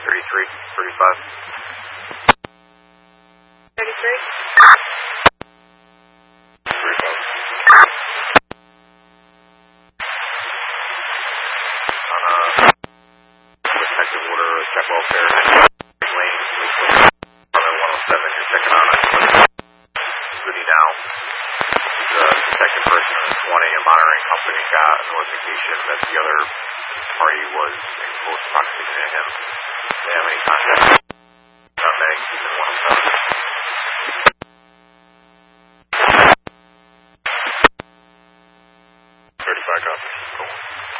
33, 35. 33? 35. On protective order, check welfare, lane, Department 107, you're checking on it. Goody now. The detective person in the 1 a.m. monitoring company got a notification that the other party was in close proximity to him. They have any contact?